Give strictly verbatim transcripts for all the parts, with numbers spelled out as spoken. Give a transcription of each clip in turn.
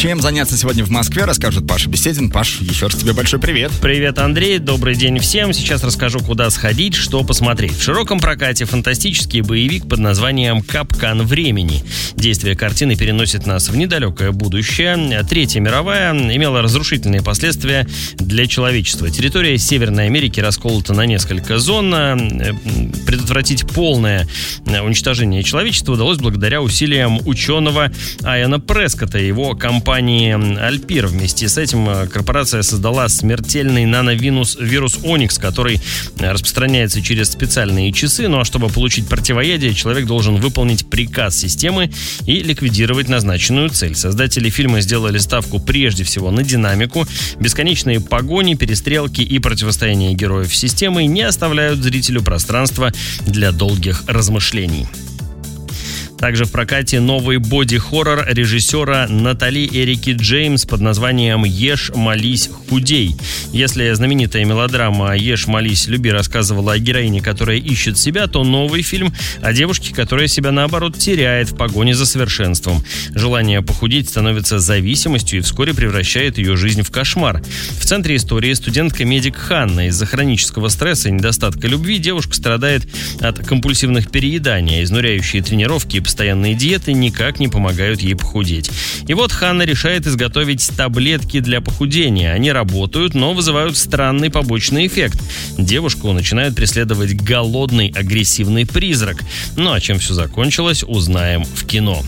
Чем заняться сегодня в Москве, расскажет Паша Беседин. Паш, еще раз тебе большой привет. Привет, Андрей. Добрый день всем. Сейчас расскажу, куда сходить, что посмотреть. В широком прокате фантастический боевик под названием «Капкан времени». Действие картины переносит нас в недалекое будущее. Третья мировая имела разрушительные последствия для человечества. Территория Северной Америки расколота на несколько зон. Предотвратить полное уничтожение человечества удалось благодаря усилиям ученого Айана Прескотта и его компании Альпир. Вместе с этим корпорация создала смертельный нановирус вирус Оникс, который распространяется через специальные часы. Ну а чтобы получить противоядие, человек должен выполнить приказ системы и ликвидировать назначенную цель. Создатели фильма сделали ставку прежде всего на динамику. Бесконечные погони, перестрелки и противостояние героев системы не оставляют зрителю пространства для долгих размышлений. Также в прокате новый боди-хоррор режиссера Натали Эрики Джеймс под названием «Ешь, молись, худей». Если знаменитая мелодрама «Ешь, молись, люби» рассказывала о героине, которая ищет себя, то новый фильм о девушке, которая себя, наоборот, теряет в погоне за совершенством. Желание похудеть становится зависимостью и вскоре превращает ее жизнь в кошмар. В центре истории студентка-медик Ханна. Из-за хронического стресса и недостатка любви девушка страдает от компульсивных перееданий. Изнуряющие тренировки и постоянные диеты никак не помогают ей похудеть. И вот Ханна решает изготовить таблетки для похудения. Они работают, но вызывают странный побочный эффект. Девушку начинает преследовать голодный, агрессивный призрак. Ну а чем все закончилось, узнаем в кино.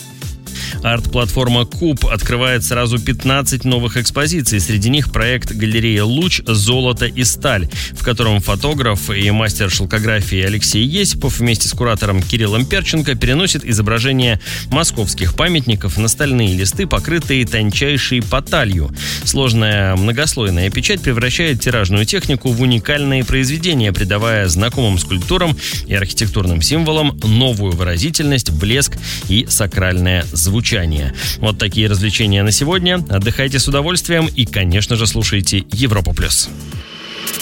Арт-платформа Куб открывает сразу пятнадцать новых экспозиций. Среди них проект галерея «Луч. Золото и сталь», в котором фотограф и мастер шелкографии Алексей Есипов вместе с куратором Кириллом Перченко переносит изображения московских памятников на стальные листы, покрытые тончайшей поталью. Сложная многослойная печать превращает тиражную технику в уникальные произведения, придавая знакомым скульптурам и архитектурным символам новую выразительность, блеск и сакральное звучание. Вот такие развлечения на сегодня. Отдыхайте с удовольствием и, конечно же, слушайте Европа+.